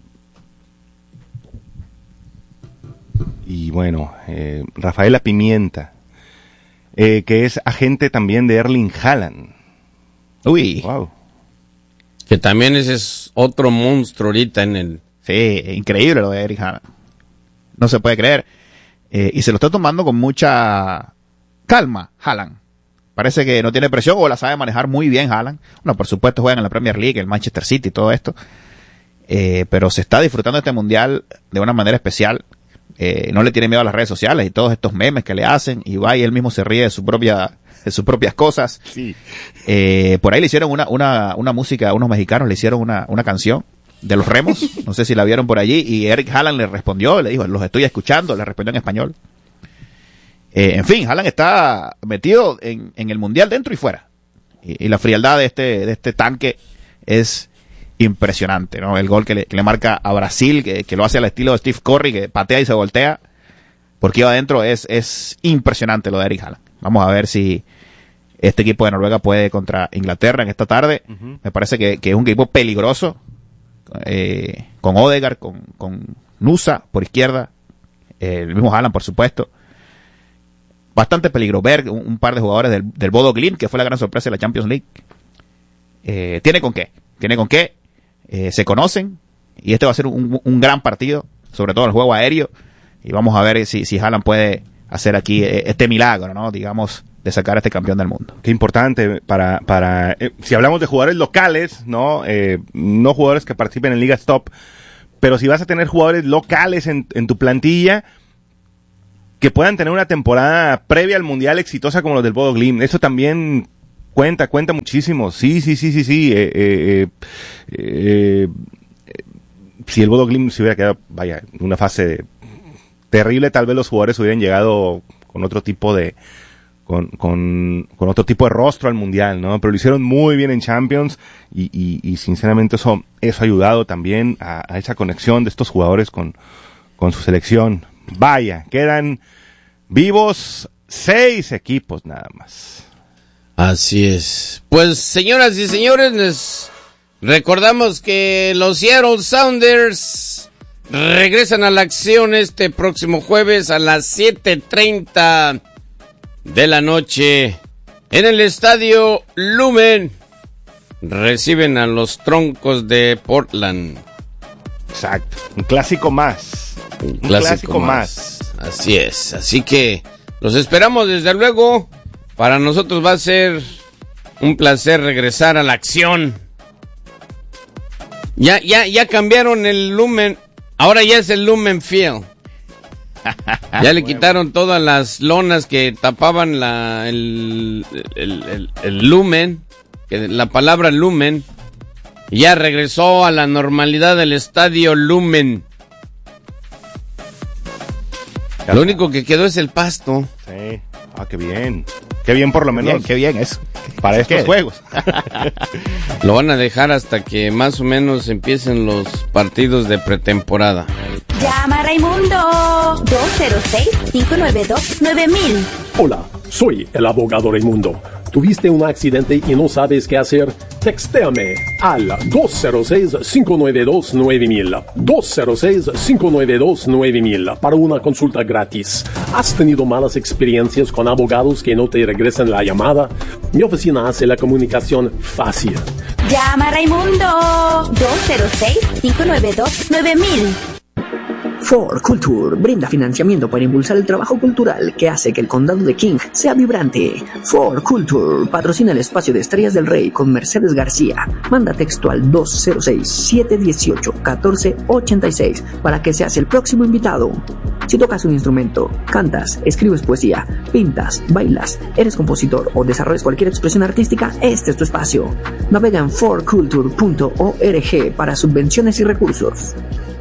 [SPEAKER 2] y bueno, eh, Rafaela Pimienta, eh, que es agente también de Erling Haaland.
[SPEAKER 3] Uy.
[SPEAKER 2] Wow.
[SPEAKER 1] Que también ese es otro monstruo ahorita en el...
[SPEAKER 3] Sí, increíble lo de Eric Haaland. No se puede creer. Eh, y se lo está tomando con mucha calma, Haaland. Parece que no tiene presión o la sabe manejar muy bien Haaland. Bueno, por supuesto juegan en la Premier League, el Manchester City y todo esto. Eh, pero se está disfrutando este mundial de una manera especial. Eh, no le tiene miedo a las redes sociales y todos estos memes que le hacen. Y va y él mismo se ríe de su propia, de sus propias cosas.
[SPEAKER 2] Sí.
[SPEAKER 3] Eh, por ahí le hicieron una, una, una música, unos mexicanos le hicieron una, una canción de los Remos. No sé si la vieron por allí. Y Eric Haaland le respondió, le dijo, los estoy escuchando, le respondió en español. Eh, en fin, Haaland está metido en, en el mundial dentro y fuera. Y, y la frialdad de este, de este tanque es impresionante, ¿no? El gol que le, que le marca a Brasil, que, que lo hace al estilo de Steve Curry, que patea y se voltea, porque iba adentro, es, es impresionante lo de Eric Haaland. Vamos a ver si este equipo de Noruega puede contra Inglaterra en esta tarde. Uh-huh. Me parece que, que es un equipo peligroso, eh, con Odegaard, con, con Nusa por izquierda, eh, el mismo Haaland, por supuesto. Bastante peligro ver un, un par de jugadores del, del Bodo Glimt, que fue la gran sorpresa de la Champions League. Eh, tiene con qué, tiene con qué, eh, se conocen, y este va a ser un, un gran partido, sobre todo el juego aéreo, y vamos a ver si, si Haaland puede hacer aquí eh, este milagro, ¿no? Digamos, de sacar a este campeón del mundo.
[SPEAKER 2] Qué importante para, para eh, si hablamos de jugadores locales, ¿no? Eh, no jugadores que participen en ligas top, pero si vas a tener jugadores locales en, en tu plantilla, que puedan tener una temporada previa al mundial exitosa como los del Bodo Glimt. Eso también cuenta, cuenta muchísimo. Sí, sí, sí, sí, sí. Eh, eh, eh, eh, si el Bodo Glimt se hubiera quedado, vaya, en una fase terrible, tal vez los jugadores hubieran llegado con otro tipo de, con, con, con otro tipo de rostro al mundial, ¿no? Pero lo hicieron muy bien en Champions y, y, y sinceramente eso, eso ha ayudado también a, a esa conexión de estos jugadores con, con su selección. Vaya, quedan vivos seis equipos nada más.
[SPEAKER 1] Así es. Pues, señoras y señores, les recordamos que los Seattle Sounders regresan a la acción este próximo jueves a las siete treinta de la noche en el estadio Lumen. Reciben a los Troncos de Portland.
[SPEAKER 2] Exacto, un clásico más.
[SPEAKER 1] Un
[SPEAKER 2] Un
[SPEAKER 1] clásico,
[SPEAKER 2] clásico
[SPEAKER 1] más. más. Así es. Así que los esperamos desde luego. Para nosotros va a ser un placer regresar a la acción. Ya, ya, ya cambiaron el Lumen. Ahora ya es el Lumen Field. Ya le quitaron todas las lonas que tapaban la, el, el, el, el lumen, que la palabra lumen. Ya regresó a la normalidad el estadio Lumen. Lo único que quedó es el pasto.
[SPEAKER 2] Sí. Ah, qué bien. Qué bien por lo menos.
[SPEAKER 3] Bien, qué bien eso.
[SPEAKER 2] Para estos
[SPEAKER 3] ¿Qué?
[SPEAKER 2] juegos.
[SPEAKER 1] Lo van a dejar hasta que más o menos empiecen los partidos de pretemporada.
[SPEAKER 9] Llama a Raimundo dos cero seis, cinco nueve dos, nueve mil.
[SPEAKER 10] Hola, soy el abogado Raimundo. ¿Tuviste un accidente y no sabes qué hacer? Textéame al dos cero seis, cinco nueve dos, nueve mil. dos cero seis, cinco nueve dos, nueve mil para una consulta gratis. ¿Has tenido malas experiencias con abogados que no te regresan la llamada? Mi oficina hace la comunicación fácil.
[SPEAKER 9] Llama a Raimundo dos cero seis, cinco nueve dos, nueve mil.
[SPEAKER 11] For Culture brinda financiamiento para impulsar el trabajo cultural que hace que el condado de King sea vibrante. For Culture patrocina el espacio de Estrellas del Rey con Mercedes García. Manda texto al dos cero seis, siete uno ocho, uno cuatro ocho seis para que seas el próximo invitado. Si tocas un instrumento, cantas, escribes poesía, pintas, bailas, eres compositor o desarrollas cualquier expresión artística, este es tu espacio. Navega en for culture punto org para subvenciones y recursos.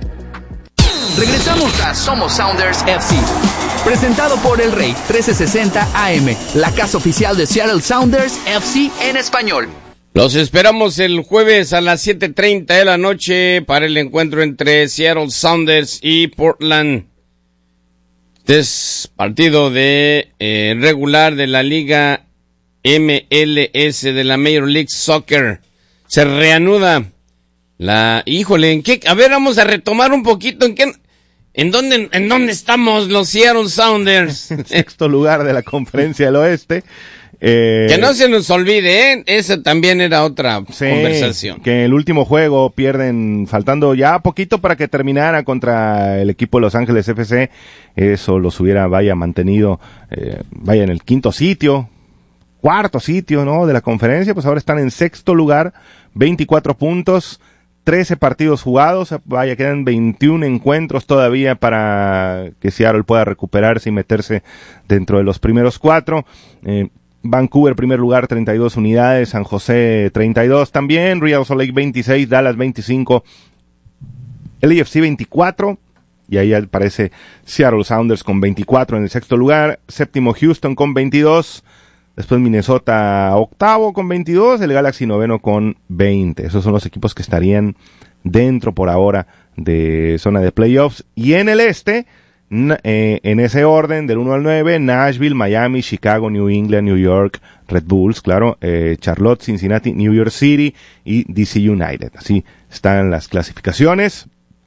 [SPEAKER 8] Regresamos a Somos Sounders F C, presentado por El Rey trece sesenta A M, la casa oficial de Seattle Sounders F C en español.
[SPEAKER 1] Los esperamos el jueves a las siete treinta de la noche para el encuentro entre Seattle Sounders y Portland. Este es partido de eh, regular de la Liga M L S de la Major League Soccer. Se reanuda la... Híjole, ¿en qué? A ver, vamos a retomar un poquito. ¿En qué? ¿En dónde, en dónde estamos los Seattle Sounders?
[SPEAKER 2] Sexto lugar de la Conferencia del Oeste. Eh,
[SPEAKER 1] que no se nos olvide, ¿eh? Esa también era otra
[SPEAKER 2] sí,
[SPEAKER 1] conversación.
[SPEAKER 2] Que en el último juego pierden, faltando ya poquito para que terminara contra el equipo de Los Ángeles F C. Eso los hubiera, vaya, mantenido, eh, vaya, en el quinto sitio, cuarto sitio, ¿no? De la conferencia. Pues ahora están en sexto lugar, veinticuatro puntos. trece partidos jugados, vaya, quedan veintiún encuentros todavía para que Seattle pueda recuperarse y meterse dentro de los primeros cuatro. Eh, Vancouver, primer lugar, treinta y dos unidades, San José, treinta y dos también, Real Salt Lake, veintiséis, Dallas, veinticinco, L A F C, veinticuatro, y ahí aparece Seattle Sounders con veinticuatro en el sexto lugar, séptimo Houston con veintidós, después Minnesota octavo con veintidós, el Galaxy noveno con veinte. Esos son los equipos que estarían dentro por ahora de zona de playoffs. Y en el este, eh, en ese orden, del uno al nueve, Nashville, Miami, Chicago, New England, New York, Red Bulls, claro, eh, Charlotte, Cincinnati, New York City y D C United. Así están las clasificaciones.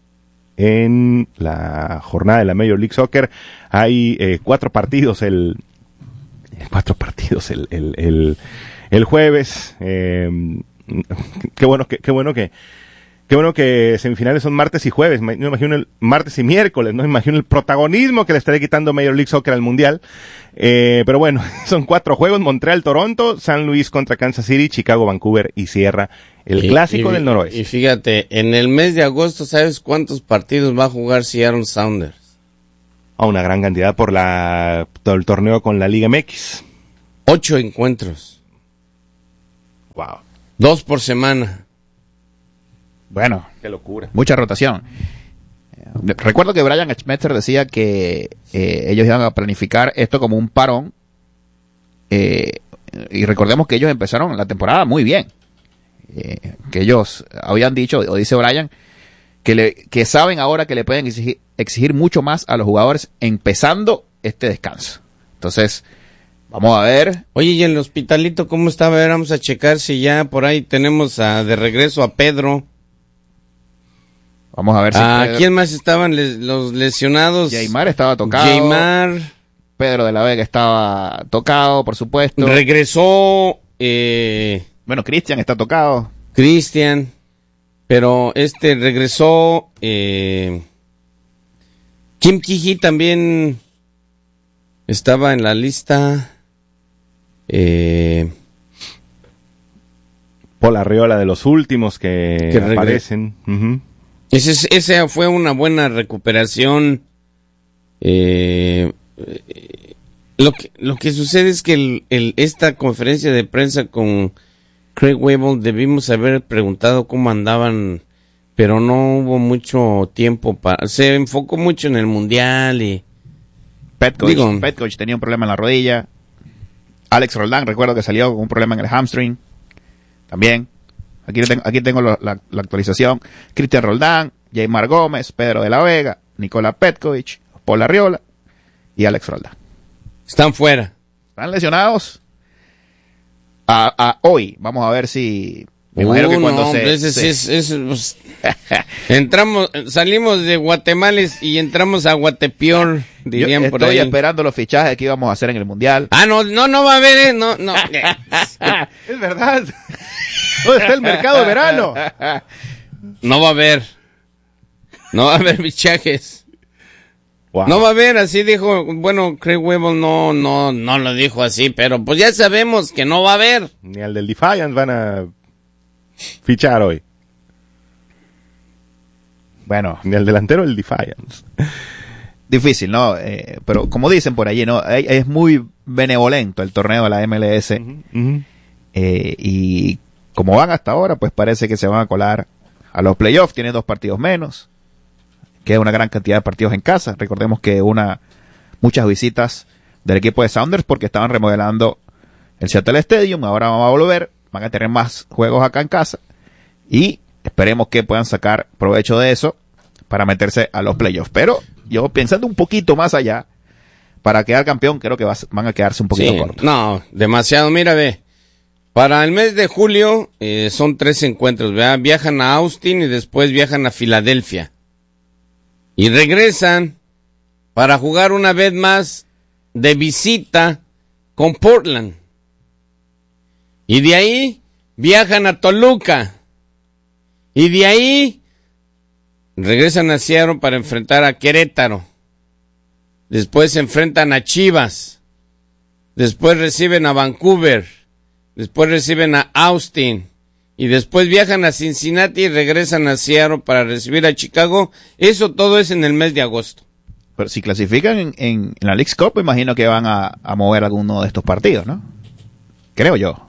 [SPEAKER 2] En la jornada de la Major League Soccer hay eh, cuatro partidos el... cuatro partidos el el el, el jueves. Eh, qué bueno que qué bueno que qué bueno que semifinales son martes y jueves. Me, me imagino el martes y miércoles, no me imagino el protagonismo que le estaré quitando Major League Soccer al mundial. Eh, pero bueno, son cuatro juegos: Montreal, Toronto, San Luis contra Kansas City, Chicago, Vancouver y cierra el y, clásico y, del noroeste.
[SPEAKER 1] Y fíjate, en el mes de agosto, ¿sabes cuántos partidos va a jugar Seattle Sounders?
[SPEAKER 2] A una gran cantidad por la todo el torneo con la Liga M X.
[SPEAKER 1] Ocho encuentros.
[SPEAKER 2] Wow.
[SPEAKER 1] Dos por semana.
[SPEAKER 3] Bueno.
[SPEAKER 2] Qué locura.
[SPEAKER 3] Mucha rotación. Recuerdo que Brian Schmetzer decía que eh, ellos iban a planificar esto como un parón. Eh, y recordemos que ellos empezaron la temporada muy bien. Eh, que ellos habían dicho, o dice Brian, que, le, que saben ahora que le pueden exigir, exigir mucho más a los jugadores empezando este descanso. Entonces, vamos a ver.
[SPEAKER 1] Oye, ¿y el hospitalito cómo está? A ver, vamos a checar si ya por ahí tenemos a, de regreso a Pedro.
[SPEAKER 3] Vamos a ver si
[SPEAKER 1] ¿A
[SPEAKER 3] Pedro...
[SPEAKER 1] quién más estaban les, los lesionados?
[SPEAKER 3] Jaymar estaba tocado.
[SPEAKER 1] Jaymar.
[SPEAKER 3] Pedro de la Vega estaba tocado, por supuesto.
[SPEAKER 1] Regresó... Eh...
[SPEAKER 3] Bueno, Cristian está tocado.
[SPEAKER 1] Cristian... Pero este regresó, eh, Kim Kiji también estaba en la lista, eh,
[SPEAKER 2] Paul Arriola de los últimos que, que aparecen. Uh-huh.
[SPEAKER 1] Ese, esa fue una buena recuperación. Eh, lo que, lo que sucede es que el, el, esta conferencia de prensa con Craig Waibel, debimos haber preguntado cómo andaban, pero no hubo mucho tiempo para... Se enfocó mucho en el Mundial y...
[SPEAKER 3] Petkovic, Digo, Petkovic tenía un problema en la rodilla. Alex Roldán, recuerdo que salió con un problema en el hamstring. También. Aquí tengo, aquí tengo la, la, la actualización. Cristian Roldán, Jaymar Gómez, Pedro de la Vega, Nicolás Petkovic, Paul Arriola y Alex Roldán.
[SPEAKER 1] Están fuera.
[SPEAKER 3] Están lesionados. A, a hoy, vamos a ver si... Me imagino
[SPEAKER 1] uh,
[SPEAKER 3] que cuando
[SPEAKER 1] no,
[SPEAKER 3] se...
[SPEAKER 1] Ese,
[SPEAKER 3] se...
[SPEAKER 1] Es, es, es, entramos, salimos de Guatemala y entramos a Guatepeor, dirían
[SPEAKER 3] Yo
[SPEAKER 1] por
[SPEAKER 3] estoy
[SPEAKER 1] ahí.
[SPEAKER 3] esperando los fichajes que íbamos a hacer en el Mundial.
[SPEAKER 1] Ah, no, no, no va a haber, eh, no, no.
[SPEAKER 2] Es verdad. ¿Dónde está el mercado de verano?
[SPEAKER 1] No va a haber. No va a haber fichajes.
[SPEAKER 2] Wow.
[SPEAKER 1] No va a haber, así dijo, bueno, Craig Waibel no, no, no lo dijo así, pero pues ya sabemos que no va a haber.
[SPEAKER 2] Ni al del Defiant van a fichar hoy.
[SPEAKER 3] Bueno.
[SPEAKER 2] Ni al delantero del Defiant.
[SPEAKER 3] Difícil, ¿no? Eh, pero como dicen por allí, ¿no? Es muy benevolento el torneo de la M L S. Uh-huh, uh-huh. Eh, y como van hasta ahora, pues parece que se van a colar a los playoffs. Tienen dos partidos menos. Queda una gran cantidad de partidos en casa. Recordemos que una muchas visitas del equipo de Sounders porque estaban remodelando el Seattle Stadium. Ahora van a volver. Van a tener más juegos acá en casa. Y esperemos que puedan sacar provecho de eso para meterse a los playoffs. Pero yo pensando un poquito más allá, para quedar campeón, creo que va, van a quedarse un poquito
[SPEAKER 1] sí,
[SPEAKER 3] cortos.
[SPEAKER 1] No, demasiado. Mira, ve. Para el mes de julio eh, son tres encuentros. ¿Verdad? Viajan a Austin y después viajan a Filadelfia. Y regresan para jugar una vez más de visita con Portland. Y de ahí viajan a Toluca. Y de ahí regresan a Seattle para enfrentar a Querétaro. Después se enfrentan a Chivas. Después reciben a Vancouver. Después reciben a Austin. Y después viajan a Cincinnati y regresan a Seattle para recibir a Chicago. Eso todo es en el mes de agosto.
[SPEAKER 3] Pero si clasifican en, en, en la League's Cup, imagino que van a, a mover alguno de estos partidos, ¿no? Creo yo.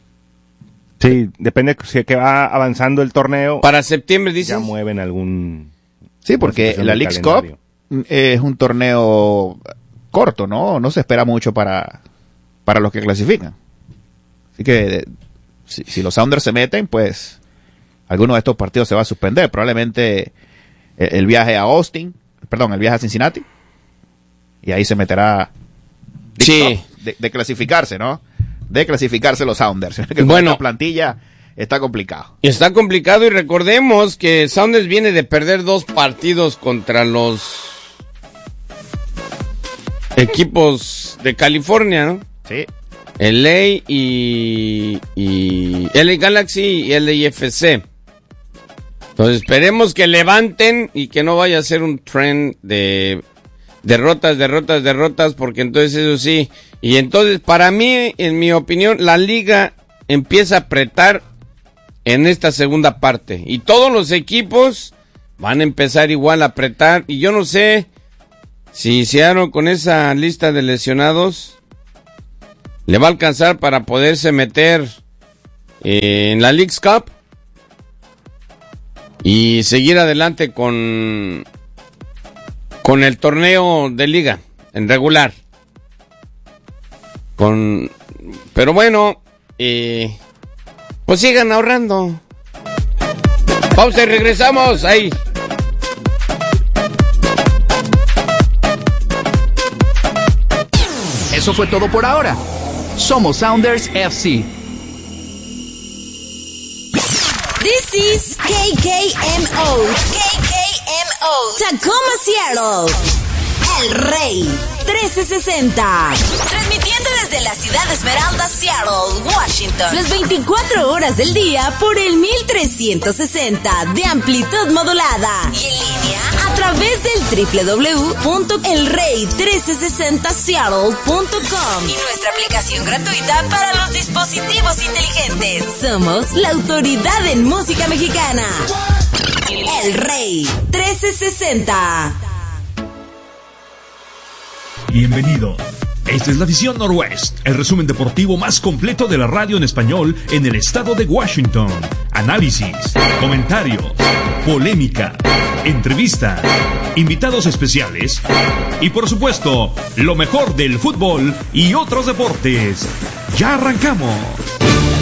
[SPEAKER 2] Sí, depende si que va avanzando el torneo.
[SPEAKER 1] Para septiembre, dices.
[SPEAKER 2] Ya mueven algún...
[SPEAKER 3] Sí, porque la League's Cup es un torneo corto, ¿no? No se espera mucho para, para los que clasifican. Así que... Si, si los Sounders se meten, pues alguno de estos partidos se va a suspender. Probablemente el, el viaje a Austin, perdón, el viaje a Cincinnati. Y ahí se meterá
[SPEAKER 1] sí.
[SPEAKER 3] de, de clasificarse, ¿no? De clasificarse los Sounders. Que
[SPEAKER 1] bueno,
[SPEAKER 3] la plantilla está complicado.
[SPEAKER 1] Está complicado y recordemos que Sounders viene de perder dos partidos contra los equipos de California, ¿no?
[SPEAKER 3] Sí.
[SPEAKER 1] L A y, y L A Galaxy y L A F C. Entonces esperemos que levanten y que no vaya a ser un trend de derrotas, derrotas, derrotas, porque entonces eso sí. Y entonces para mí, en mi opinión, la liga empieza a apretar en esta segunda parte. Y todos los equipos van a empezar igual a apretar. Y yo no sé si Seattle con esa lista de lesionados le va a alcanzar para poderse meter eh, en la League's Cup y seguir adelante con con el torneo de liga en regular. Con, pero bueno, eh, pues sigan ahorrando. Pausa y regresamos ahí.
[SPEAKER 8] Eso fue todo por ahora. Somos Sounders F C.
[SPEAKER 12] This is K K M O. K K M O. Tacoma, Seattle. El Rey trece sesenta. Transmitiendo desde la ciudad de Esmeralda, Seattle, Washington. Las veinticuatro horas del día por el mil trescientos sesenta de amplitud modulada. Y en línea a través del doble u doble u doble u punto el rey trece sesenta seattle punto com y nuestra aplicación gratuita para los dispositivos inteligentes. Somos la autoridad en música mexicana. El Rey trece sesenta.
[SPEAKER 13] Bienvenidos. Esta es la Visión Noroeste, el resumen deportivo más completo de la radio en español en el estado de Washington. Análisis, comentarios, polémica, entrevista, invitados especiales y por supuesto, lo mejor del fútbol y otros deportes. ¡Ya arrancamos!